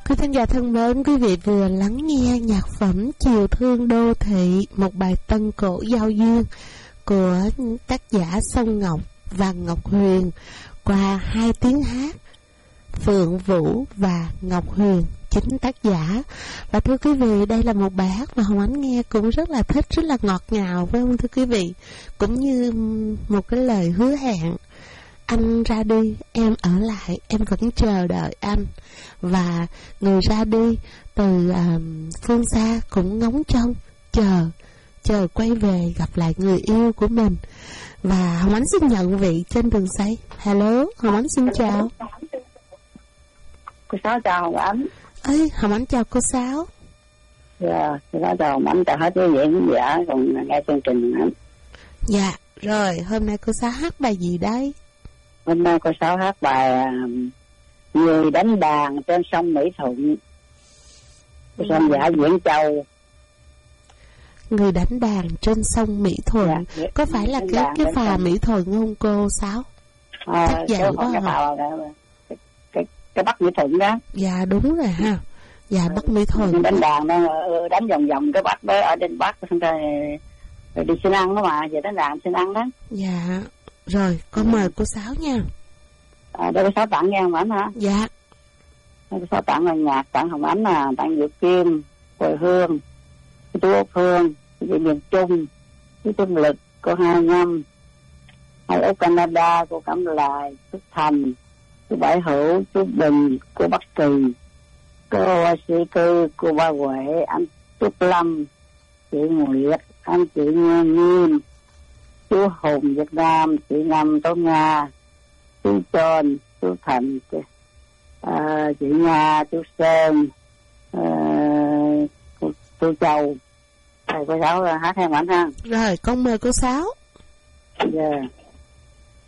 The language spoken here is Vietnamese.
Quý thính giả thân mến, quý vị vừa lắng nghe nhạc phẩm Chiều Thương Đô Thị, một bài tân cổ giao duyên của tác giả Song Ngọc và Ngọc Huyền qua 2 tiếng hát Phượng Vũ và Ngọc Huyền, chính tác giả. Và thưa quý vị, đây là một bài hát mà Hồng Ánh nghe cũng rất là thích, rất là ngọt ngào, phải không thưa quý vị? Cũng như một cái lời hứa hẹn, anh ra đi, em ở lại, em vẫn chờ đợi anh. Và người ra đi từ phương xa cũng ngóng trông, chờ quay về gặp lại người yêu của mình. Và Hồng Ánh xin nhận vị trên đường dây. Hello, Hồng Ánh xin chào. Cô Sáu chào Hồng Ánh. Ê, Hồng Ánh chào cô Sáu. Dạ, cô Sáu chào Hồng Ánh, chào hết quý vị khán giả còn nghe chương trình Hồng Ánh. Dạ, rồi hôm nay cô Sáu hát bài gì đây? Hôm nay cô Sáu hát bài Người đánh đàn trên sông Mỹ Thuận, sông giả Diễn Châu. Người đánh đàn trên sông Mỹ Thuận. Dạ, có phải là cái phà Mỹ Thuận không cô Sáu? Chắc vậy quá hả? Cái Bắc Mỹ Thuận đó. Dạ đúng rồi ha. Dạ Bắc Mỹ Thuận. Đánh đàn đó, đánh vòng vòng cái Bắc đó, ở trên Bắc xong rồi đi xin ăn đó mà, về đánh đàn xin ăn đó. Dạ. Rồi, con mời cô Sáu nha. Đây cô Sáu tặng nghe Hồng Ánh hả? Dạ. Đây cô Sáu tặng là nhạc, tặng Hồng Ánh là tặng Diệu Kim, Hồi Hương, chú Úc Hương, chị miền Trung, chú Trung Lực, cô Hai Nhâm, hai Úc Canada, cô Cẩm Lài, chú Thành, chú Bảy Hữu, chú Bình, cô Bắc Kỳ, cô Sĩ Cư, cô Ba Huệ, anh Trúc Lâm, chị Nguyệt, anh chị Nghiêm, chú Hùng Việt Nam, chị Năm Tố Nga, chú Trôn, chú Thành, chị Nga, chú Sơn, cô Châu. Thầy cô Sáu hát theo ảnh ha. Rồi con mời cô Sáu. Dạ.